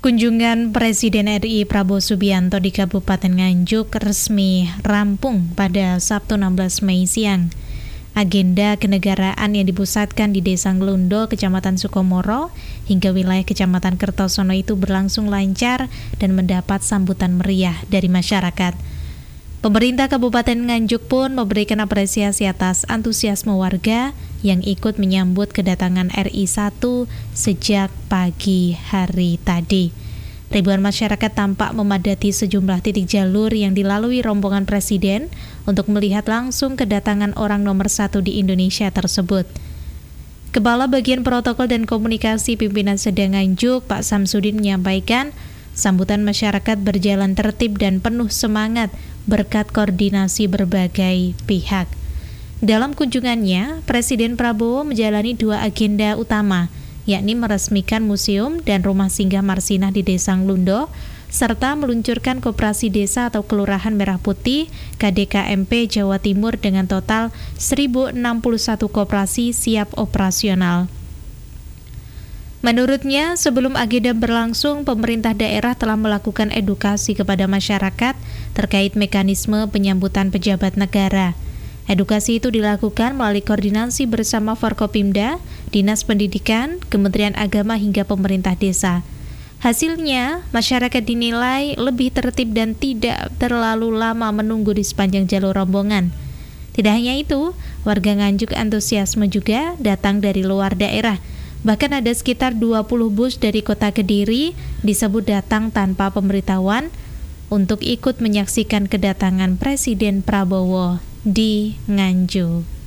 Kunjungan Presiden RI Prabowo Subianto di Kabupaten Nganjuk resmi rampung pada Sabtu 16 Mei siang. Agenda kenegaraan yang dipusatkan di Desa Nglundo, Kecamatan Sukomoro, hingga wilayah Kecamatan Kertosono itu berlangsung lancar dan mendapat sambutan meriah dari masyarakat. Pemerintah Kabupaten Nganjuk pun memberikan apresiasi atas antusiasme warga yang ikut menyambut kedatangan RI 1 sejak pagi hari tadi. Ribuan masyarakat tampak memadati sejumlah titik jalur yang dilalui rombongan Presiden untuk melihat langsung kedatangan orang nomor 1 di Indonesia tersebut. Kepala Bagian Protokol dan Komunikasi Pimpinan Sedang Nganjuk, Pak Samsudin menyampaikan, sambutan masyarakat berjalan tertib dan penuh semangat berkat koordinasi berbagai pihak. Dalam kunjungannya, Presiden Prabowo menjalani 2 agenda utama, yakni meresmikan museum dan rumah singgah Marsinah di Desa Nglundo, serta meluncurkan Koperasi Desa atau Kelurahan Merah Putih KDKMP Jawa Timur dengan total 1061 koperasi siap operasional. Menurutnya, sebelum agenda berlangsung, pemerintah daerah telah melakukan edukasi kepada masyarakat terkait mekanisme penyambutan pejabat negara. Edukasi itu dilakukan melalui koordinasi bersama Forkopimda, Dinas Pendidikan, Kementerian Agama hingga pemerintah desa. Hasilnya, masyarakat dinilai lebih tertib dan tidak terlalu lama menunggu di sepanjang jalur rombongan. Tidak hanya itu, warga Nganjuk antusiasme juga datang dari luar daerah. Bahkan ada sekitar 20 bus dari kota Kediri disebut datang tanpa pemberitahuan untuk ikut menyaksikan kedatangan Presiden Prabowo di Nganjuk.